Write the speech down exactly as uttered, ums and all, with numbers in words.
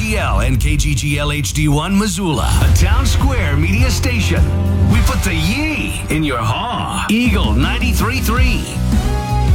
G L and K G G L H D one Missoula, a Town Square media station. We put the ye in your haw. Eagle ninety-three point three.